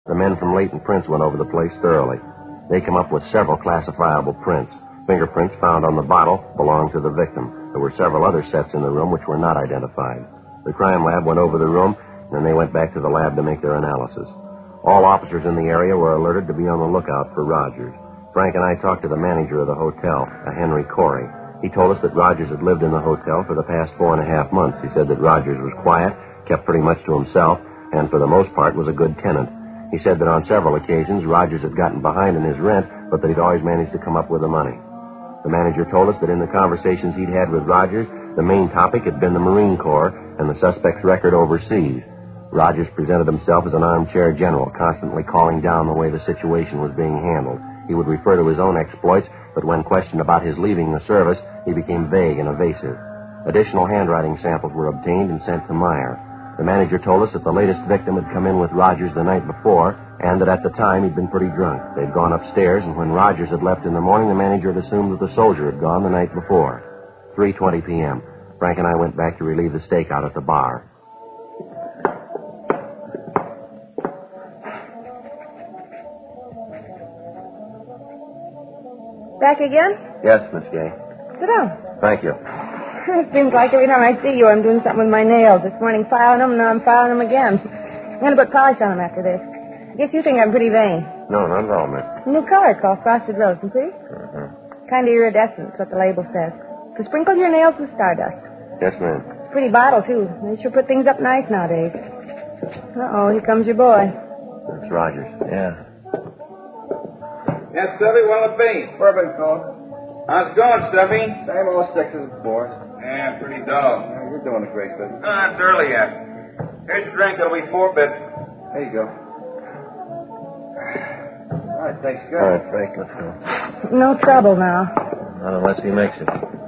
The men from Leighton Prince went over the place thoroughly. They came up with several classifiable prints. Fingerprints found on the bottle belonged to the victim. There were several other sets in the room which were not identified. The crime lab went over the room, and then they went back to the lab to make their analysis. All officers in the area were alerted to be on the lookout for Rogers. Frank and I talked to the manager of the hotel, a Henry Corey. He told us that Rogers had lived in the hotel for the past 4.5 months. He said that Rogers was quiet, kept pretty much to himself, and for the most part was a good tenant. He said that on several occasions Rogers had gotten behind in his rent, but that he'd always managed to come up with the money. The manager told us that in the conversations he'd had with Rogers, the main topic had been the Marine Corps and the suspect's record overseas. Rogers presented himself as an armchair general, constantly calling down the way the situation was being handled. He would refer to his own exploits, but when questioned about his leaving the service, he became vague and evasive. Additional handwriting samples were obtained and sent to Meyer. The manager told us that the latest victim had come in with Rogers the night before, and that at the time he'd been pretty drunk. They'd gone upstairs, and when Rogers had left in the morning, the manager had assumed that the soldier had gone the night before. 3:20 p.m. Frank and I went back to relieve the stakeout at the bar. Back again? Yes, Miss Gay. Sit down. Thank you. It seems like every time I see you, I'm doing something with my nails. This morning filing them, now I'm filing them again. I'm going to put polish on them after this. I guess you think I'm pretty vain. No, not at all, miss. A new color called Frosted Rose, you see? Kind of iridescent, what the label says. To sprinkle your nails with stardust. Yes, ma'am. It's a pretty bottle, too. They sure put things up nice nowadays. Uh-oh, here comes your boy. That's Rogers. Yeah. Yes, Stuffy, what'll it be? Bourbon coat. How's it going, Stuffy? Same old six as before. Yeah, pretty dull. Yeah, you're doing a great business. It's early yet. Here's your drink. It'll be 4 bits. There you go. All right, thanks, good. All right, Frank, let's go. No trouble now. Not unless he makes it.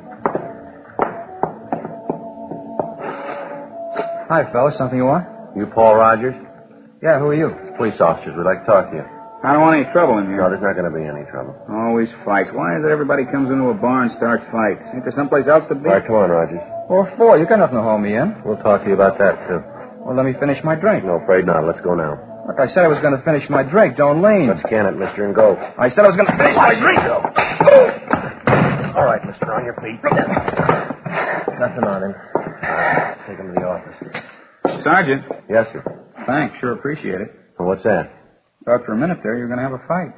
Hi, fellas. Something you want? You Paul Rogers? Yeah, who are you? Police officers. We'd like to talk to you. I don't want any trouble in No, here. there's not going to be any trouble. Always fights. Why is it everybody comes into a bar and starts fights? Ain't there someplace else to be? All right, come on, Rogers. What for? You got nothing to hold me in. We'll talk to you about that, too. Well, let me finish my drink. No, afraid not. Let's go now. Look, I said I was going to finish my drink. Don't lean. Let's can it, mister, and go. I said I was going to finish my drink. All right, mister, on your feet. Nothing on him. Take him to the office. Sergeant. Yes, sir. Thanks. Sure appreciate it. Well, what's that? Thought for a minute there you were going to have a fight.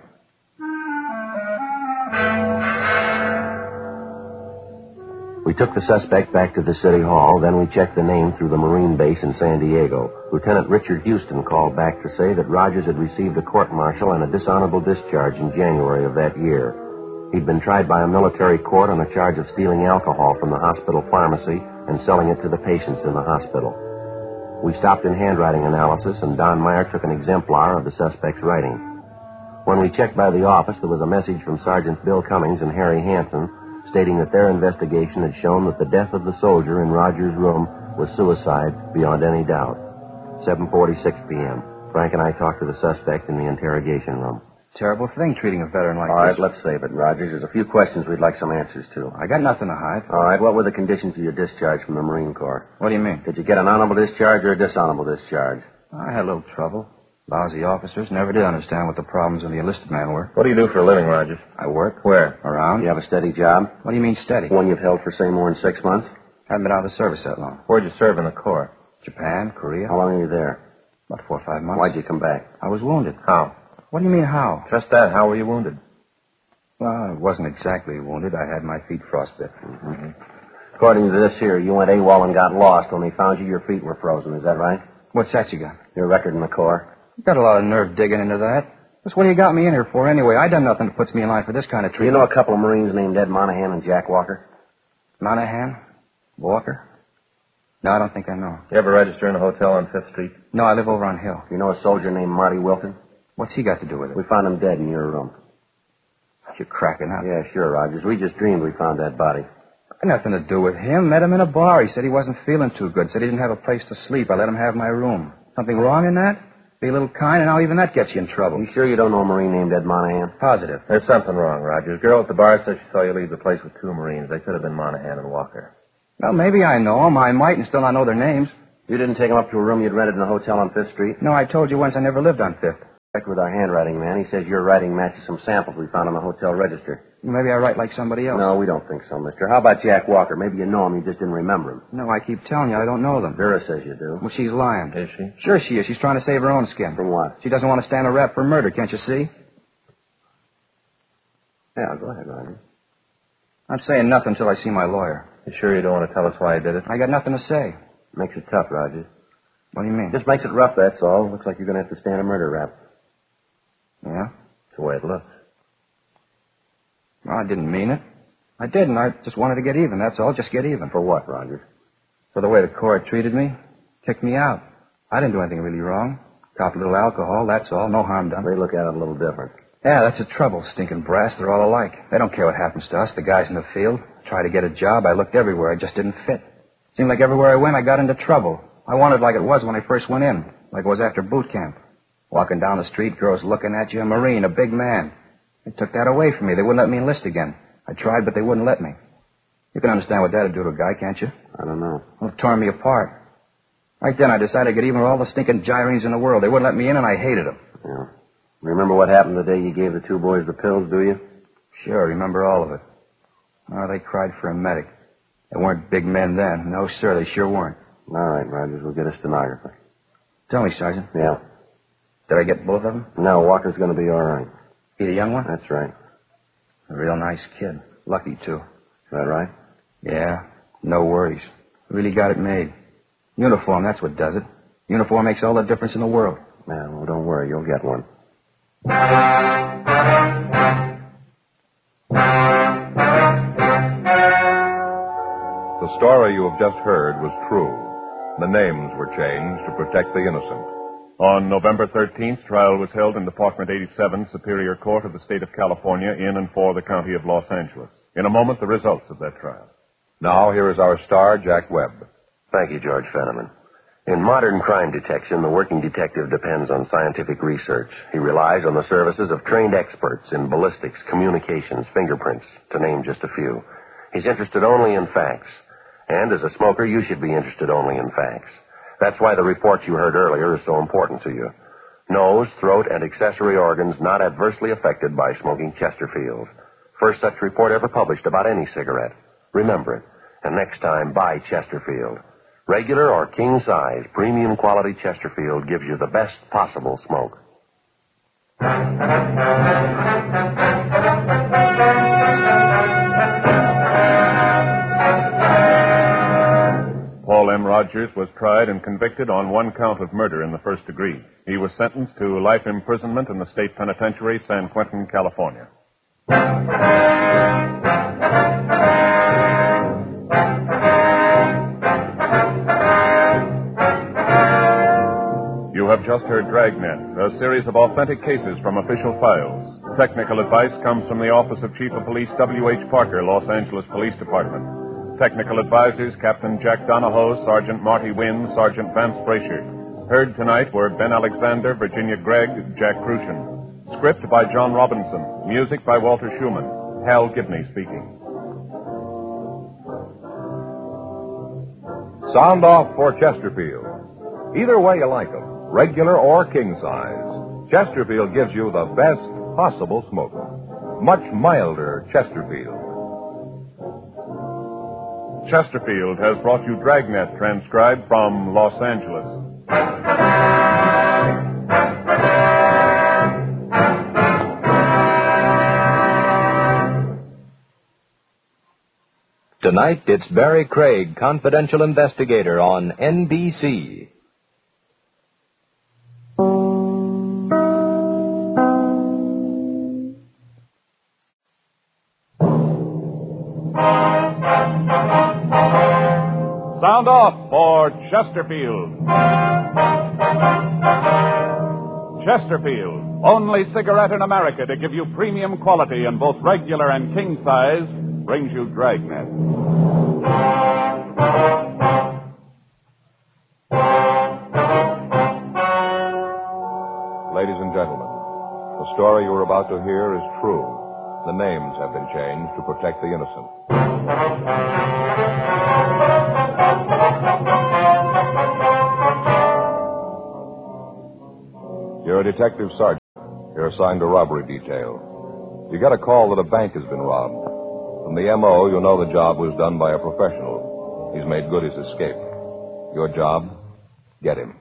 We took the suspect back to the city hall, then we checked the name through the Marine base in San Diego. Lieutenant Richard Houston called back to say that Rogers had received a court-martial and a dishonorable discharge in January of that year. He'd been tried by a military court on a charge of stealing alcohol from the hospital pharmacy and selling it to the patients in the hospital. We stopped in handwriting analysis, and Don Meyer took an exemplar of the suspect's writing. When we checked by the office, there was a message from Sergeants Bill Cummings and Harry Hansen stating that their investigation had shown that the death of the soldier in Rogers' room was suicide beyond any doubt. 7:46 p.m. Frank and I talked to the suspect in the interrogation room. Terrible thing treating a veteran like All right, this. let's save it, Rogers. There's a few questions we'd like some answers to. I got nothing to hide. All right, what were the conditions of your discharge from the Marine Corps? What do you mean? Did you get an honorable discharge or a dishonorable discharge? I had a little trouble. Lousy officers. Never did understand what the problems of the enlisted man were. What do you do for a living, Rogers? I work. Where? Around. You have a steady job? What do you mean steady? One you've held for, say, more than 6 months? Haven't been out of the service that long. Where'd you serve in the Corps? Japan, Korea. How long are you there? About 4 or 5 months. Why'd you come back? I was wounded. How? What do you mean, how? Just that. How were you wounded? Well, I wasn't exactly wounded. I had my feet frostbit. Mm-hmm. According to this here, you went AWOL and got lost. When they found you, your feet were frozen. Is that right? What's that you got? Your record in the Corps? You got a lot of nerve digging into that. That's what you got me in here for anyway. I done nothing that puts me in line for this kind of Do treatment. you know a couple of Marines named Ed Monahan and Jack Walker? Monahan? Walker? No, I don't think I know. You ever register in a hotel on 5th Street? No, I live over on Hill. You know a soldier named Marty Wilton? What's he got to do with it? We found him dead in your room. You're cracking up. Yeah, sure, Rogers. We just dreamed we found that body. Nothing to do with him. Met him in a bar. He said he wasn't feeling too good. Said he didn't have a place to sleep. I let him have my room. Something wrong in that? Be a little kind, and now even that gets you in trouble. You sure you don't know a Marine named Ed Monahan? Positive. There's something wrong, Rogers. The girl at the bar said she saw you leave the place with 2 Marines. They could have been Monahan and Walker. Well, maybe I know them. I might and still not know their names. You didn't take them up to a room you'd rented in a hotel on 5th Street? No, I told you once I never lived on 5th. Checked with our handwriting man. He says your writing matches some samples we found on the hotel register. Maybe I write like somebody else. No, we don't think so, mister. How about Jack Walker? Maybe you know him, you just didn't remember him. No, I keep telling you, I don't know them. Vera says you do. Well, she's lying. Is she? Sure she is. She's trying to save her own skin. From what? She doesn't want to stand a rap for murder, can't you see? Yeah, go ahead, Roger. I'm saying nothing until I see my lawyer. You sure you don't want to tell us why he did it? I got nothing to say. Makes it tough, Roger. What do you mean? Just makes it rough, that's all. Looks like you're going to have to stand a murder rap. Yeah? That's the way it looks. Well, I didn't mean it. I didn't. I just wanted to get even, that's all. Just get even. For what, Roger? For the way the court treated me. Kicked me out. I didn't do anything really wrong. Copped a little alcohol, that's all. No harm done. They look at it a little different. Yeah, that's the trouble. Stinking brass, they're all alike. They don't care what happens to us, the guys in the field. Tried to get a job. I looked everywhere. I just didn't fit. Seemed like everywhere I went, I got into trouble. I wanted like it was when I first went in. Like it was after boot camp. Walking down the street, girls looking at you, a Marine, a big man. They took that away from me. They wouldn't let me enlist again. I tried, but they wouldn't let me. You can understand what that'd do to a guy, can't you? I don't know. Well, it tore me apart. Right then, I decided to get even with all the stinking gyrenes in the world. They wouldn't let me in, and I hated them. Yeah. Remember what happened the day you gave the two boys the pills, do you? Sure, remember all of it. Oh, they cried for a medic. They weren't big men then. No, sir, they sure weren't. All right, Rogers, we'll get a stenographer. Tell me, Sergeant. Yeah. Did I get both of them? No, Walker's going to be all right. He the young one? That's right. A real nice kid. Lucky, too. Is that right? Yeah, no worries. Really got it made. Uniform, that's what does it. Uniform makes all the difference in the world. Yeah, well, don't worry. You'll get one. The story you have just heard was true. The names were changed to protect the innocent. On November 13th, trial was held in Department 87, Superior Court of the State of California, in and for the County of Los Angeles. In a moment, the results of that trial. Now, here is our star, Jack Webb. Thank you, George Fenneman. In modern crime detection, the working detective depends on scientific research. He relies on the services of trained experts in ballistics, communications, fingerprints, to name just a few. He's interested only in facts. And as a smoker, you should be interested only in facts. That's why the report you heard earlier is so important to you. Nose, throat, and accessory organs not adversely affected by smoking Chesterfield. First such report ever published about any cigarette. Remember it. And next time, buy Chesterfield. Regular or king size, premium quality Chesterfield gives you the best possible smoke. Paul M. Rogers was tried and convicted on one count of murder in the first degree. He was sentenced to life imprisonment in the state penitentiary, San Quentin, California. You have just heard Dragnet, a series of authentic cases from official files. Technical advice comes from the Office of Chief of Police W.H. Parker, Los Angeles Police Department. Technical advisors, Captain Jack Donahoe, Sergeant Marty Wynn, Sergeant Vance Brasher. Heard tonight were Ben Alexander, Virginia Gregg, Jack Crucian. Script by John Robinson. Music by Walter Schumann. Hal Gibney speaking. Sound off for Chesterfield. Either way you like them, regular or king size, Chesterfield gives you the best possible smoke. Much milder Chesterfield. Chesterfield has brought you Dragnet, transcribed from Los Angeles. Tonight, it's Barry Craig, confidential investigator on NBC. Sound off for Chesterfield. Chesterfield, only cigarette in America to give you premium quality in both regular and king size, brings you Dragnet. Ladies and gentlemen, the story you are about to hear is true. The names have been changed to protect the innocent. You're a detective sergeant. You're assigned to robbery detail. You get a call that a bank has been robbed. From the M.O., you'll know the job was done by a professional. He's made good his escape. Your job, get him.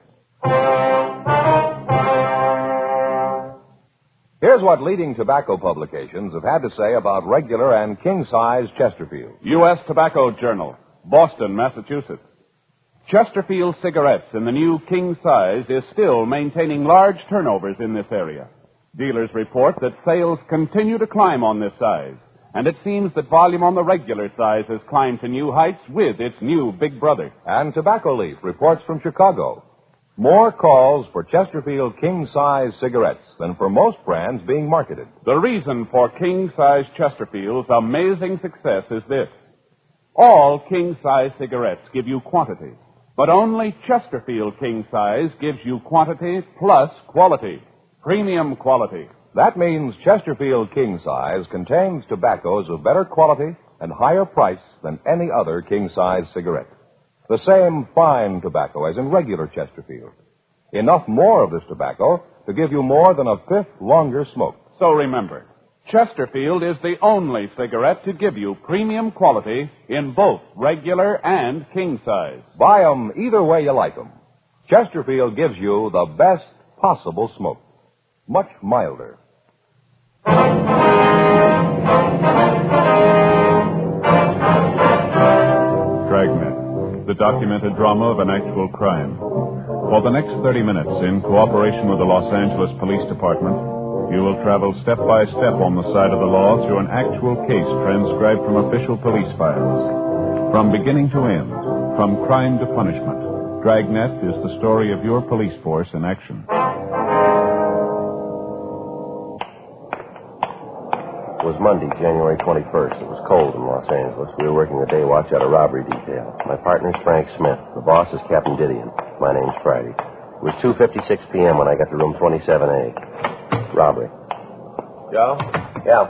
Here's what leading tobacco publications have had to say about regular and king-size Chesterfield. U.S. Tobacco Journal, Boston, Massachusetts. Chesterfield cigarettes in the new king size is still maintaining large turnovers in this area. Dealers report that sales continue to climb on this size, and it seems that volume on the regular size has climbed to new heights with its new big brother. And Tobacco Leaf reports from Chicago. More calls for Chesterfield king-size cigarettes than for most brands being marketed. The reason for king-size Chesterfield's amazing success is this. All king-size cigarettes give you quantity, but only Chesterfield king-size gives you quantity plus quality. Premium quality. That means Chesterfield king-size contains tobaccos of better quality and higher price than any other king-size cigarette. The same fine tobacco as in regular Chesterfield. Enough more of this tobacco to give you more than a fifth longer smoke. So remember, Chesterfield is the only cigarette to give you premium quality in both regular and king size. Buy 'em either way you like 'em. Chesterfield gives you the best possible smoke. Much milder. Dragnet, the documented drama of an actual crime. For the next 30 minutes, in cooperation with the Los Angeles Police Department, you will travel step by step on the side of the law through an actual case transcribed from official police files. From beginning to end, from crime to punishment, Dragnet is the story of your police force in action. It was Monday, January 21st. It was cold in Los Angeles. We were working the day watch at a robbery detail. My partner's Frank Smith. The boss is Captain Didion. My name's Friday. It was 2:56 p.m. when I got to room 27A. Robbery. Joe? Yeah.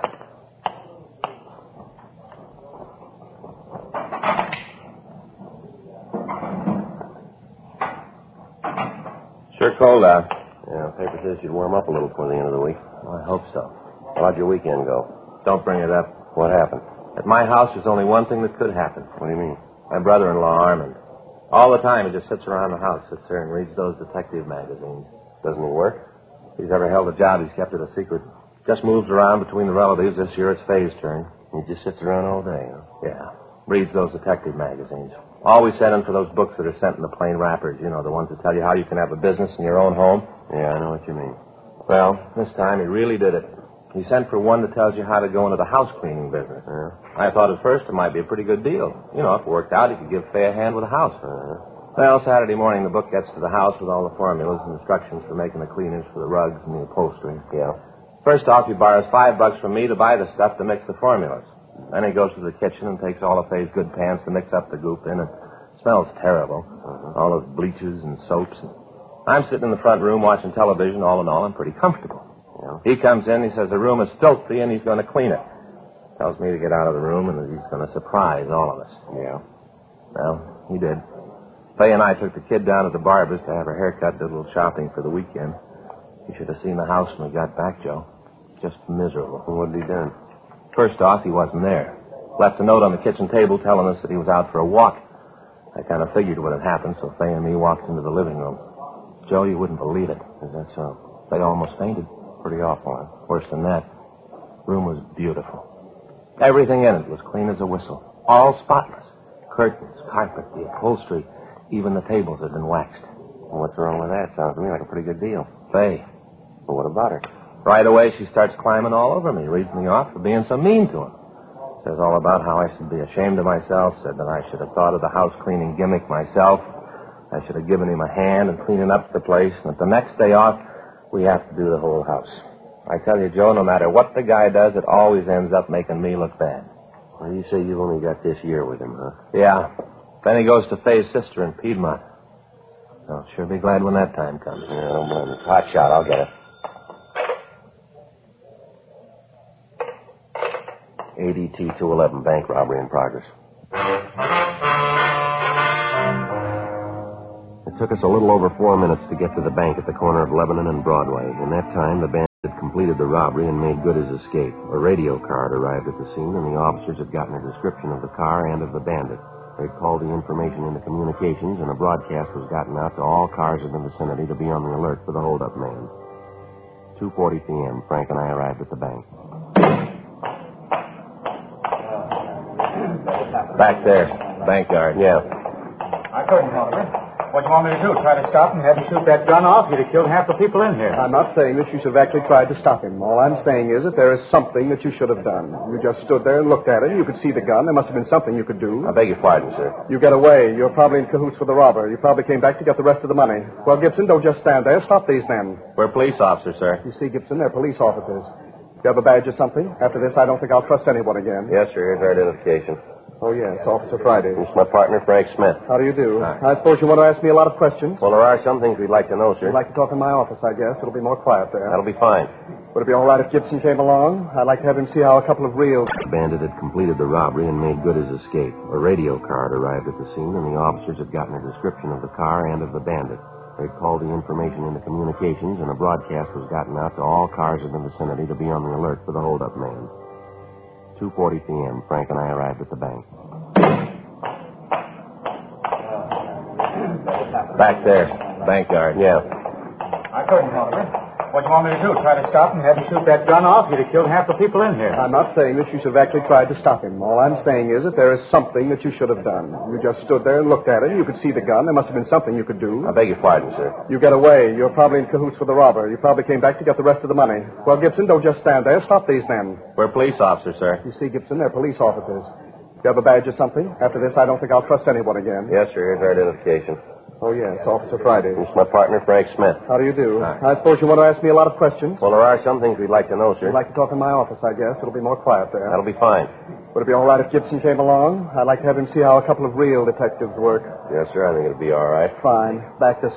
Sure cold out. Yeah, the paper says you'd warm up a little before the end of the week. Well, I hope so. How'd your weekend go? Don't bring it up. What happened? At my house, there's only one thing that could happen. What do you mean? My brother-in-law, Armand. All the time, he just sits around the house, sits there and reads those detective magazines. Doesn't he work? If he's ever held a job, he's kept it a secret. Just moves around between the relatives. This year it's Faye's turn. He just sits around all day, huh? Yeah. Reads those detective magazines. Always sending for those books that are sent in the plain wrappers. You know, the ones that tell you how you can have a business in your own home. Yeah, I know what you mean. Well, this time he really did it. He sent for one that tells you how to go into the house cleaning business. I thought at first it might be a pretty good deal. You know, if it worked out, he could give Faye a hand with the house. Well, Saturday morning, the book gets to the house with all the formulas and instructions for making the cleaners for the rugs and the upholstery. Yeah. First off, he borrows $5 from me to buy the stuff to mix the formulas. Then he goes to the kitchen and takes all of Faye's good pans to mix up the goop in. It smells terrible. All those bleaches and soaps. I'm sitting in the front room watching television. All in all, I'm pretty comfortable. Yeah. He comes in, he says the room is filthy and he's going to clean it. Tells me to get out of the room and that he's going to surprise all of us. Yeah. Well, he did. Faye and I took the kid down to the barber's to have her haircut, did a little shopping for the weekend. You should have seen the house when we got back, Joe. Just miserable. Well, what had he done? First off, he wasn't there. Left a note on the kitchen table telling us that he was out for a walk. I kind of figured what had happened, so Faye and me walked into the living room. Joe, you wouldn't believe it. Is that so? Faye almost fainted. Pretty awful, huh? Worse than that. Room was beautiful. Everything in it was clean as a whistle. All spotless. Curtains, carpet, the upholstery, even the tables had been waxed. Well, what's wrong with that? Sounds to me like a pretty good deal. Faye. Well, what about her? Right away, she starts climbing all over me, reads me off for being so mean to him. Says all about how I should be ashamed of myself, said that I should have thought of the house cleaning gimmick myself. I should have given him a hand in cleaning up the place, and that the next day off, we have to do the whole house. I tell you, Joe, no matter what the guy does, it always ends up making me look bad. Well, you say you've only got this year with him, huh? Yeah. Then he goes to Faye's sister in Piedmont. I'll sure be glad when that time comes. Yeah, don't blame me. Hot shot, I'll get it. ADT 211, bank robbery in progress. It took us a little over 4 minutes to get to the bank at the corner of Lebanon and Broadway. In that time, the bandit had completed the robbery and made good his escape. A radio card arrived at the scene, and the officers had gotten a description of the car and of the bandit. They'd called the information into communications, and a broadcast was gotten out to all cars in the vicinity to be on the alert for the holdup man. 2:40 p.m., Frank and I arrived at the bank. Back there. Bank guard. Yeah. I couldn't, Oliver. What do you want me to do? Try to stop him? Have him shoot that gun off? You'd have killed half the people in here. I'm not saying that you should have actually tried to stop him. All I'm saying is that there is something that you should have done. You just stood there and looked at it. You could see the gun. There must have been something you could do. I beg your pardon, sir. You get away. You're probably in cahoots with the robber. You probably came back to get the rest of the money. Well, Gibson, don't just stand there. Stop these men. We're police officers, sir. You see, Gibson, they're police officers. You have a badge or something? After this, I don't think I'll trust anyone again. Yes, sir. Here's our identification. Oh, yes, Officer Friday. This is my partner, Frank Smith. How do you do? Hi. I suppose you want to ask me a lot of questions. Well, there are some things we'd like to know, sir. You'd like to talk in my office, I guess. It'll be more quiet there. That'll be fine. Would it be all right if Gibson came along? I'd like to have him see how a couple of real... The bandit had completed the robbery and made good his escape. A radio card arrived at the scene, and the officers had gotten a description of the car and of the bandit. They'd called the information into communications, and a broadcast was gotten out to all cars in the vicinity to be on the alert for the holdup man. 2:40 p.m., Frank and I arrived at the bank. Back there. Bank guard. Yeah. I couldn't, Oliver. What do you want me to do? Try to stop him? Have him shoot that gun off? You'd have killed half the people in here. I'm not saying that you should have actually tried to stop him. All I'm saying is that there is something that you should have done. You just stood there and looked at it. You could see the gun. There must have been something you could do. I beg your pardon, sir. You get away. You're probably in cahoots with the robber. You probably came back to get the rest of the money. Well, Gibson, don't just stand there. Stop these men. We're police officers, sir. You see, Gibson, they're police officers. You have a badge or something? After this, I don't think I'll trust anyone again. Yes, sir. Here's our identification. Oh, yes, Officer Friday. This is my partner, Frank Smith. How do you do? Hi. I suppose you want to ask me a lot of questions. Well, there are some things we'd like to know, sir. You'd like to talk in my office, I guess. It'll be more quiet there. That'll be fine. Would it be all right if Gibson came along? I'd like to have him see how a couple of real detectives work. Yes, sir. I think it'll be all right. Fine. Back this